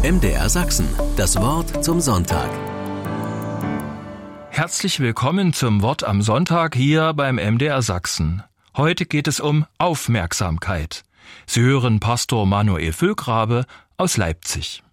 MDR Sachsen. Das Wort zum Sonntag. Herzlich willkommen zum Wort am Sonntag hier beim MDR Sachsen. Heute geht es um Aufmerksamkeit. Sie hören Pastor Manuel Füllgrabe aus Leipzig.